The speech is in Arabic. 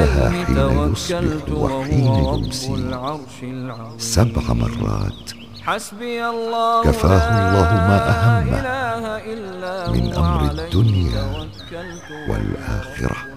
حين يصبح وحين يمسي 7 مرات كفاه الله ما أهمه من أمر الدنيا والآخرة.